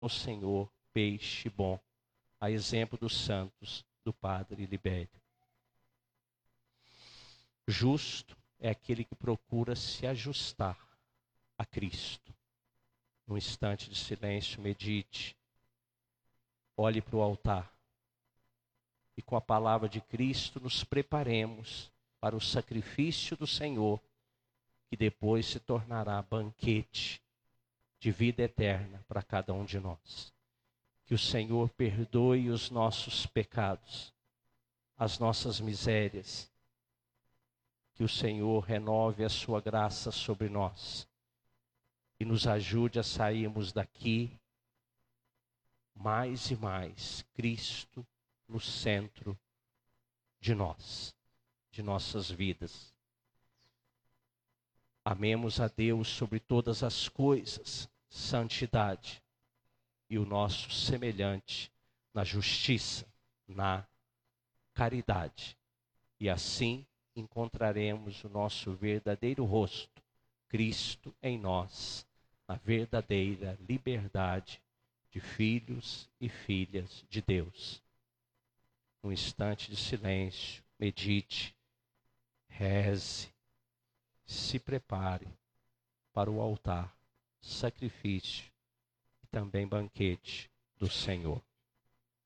ao Senhor peixe bom, a exemplo dos santos do Padre Libério. Justo é aquele que procura se ajustar a Cristo. Num instante de silêncio, medite, olhe para o altar e com a palavra de Cristo nos preparemos para o sacrifício do Senhor, que depois se tornará banquete de vida eterna para cada um de nós. Que o Senhor perdoe os nossos pecados, as nossas misérias. Que o Senhor renove a sua graça sobre nós e nos ajude a sairmos daqui mais e mais Cristo no centro de nós, de nossas vidas. Amemos a Deus sobre todas as coisas, santidade, e o nosso semelhante na justiça, na caridade. E assim encontraremos o nosso verdadeiro rosto, Cristo em nós, a verdadeira liberdade de filhos e filhas de Deus. Um instante de silêncio, medite, reze, se prepare para o altar, sacrifício e também banquete do Senhor.